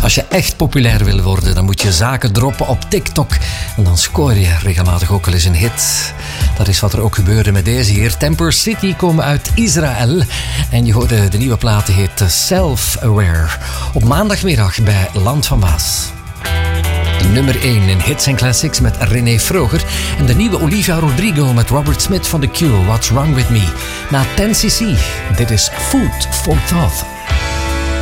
Als je echt populair wil worden, dan moet je zaken droppen op TikTok. En dan scoor je regelmatig ook wel eens een hit. Dat is wat er ook gebeurde met deze hier. Temper City komen uit Israël. En je hoorde de nieuwe plaat, die heet Self-Aware. Op maandagmiddag bij Land van Baas. Nummer 1 in Hits and Classics met René Vroger. En de nieuwe Olivia Rodrigo met Robert Smith van The Cure. What's Wrong With Me. Na 10cc. Dit is Food for Thought.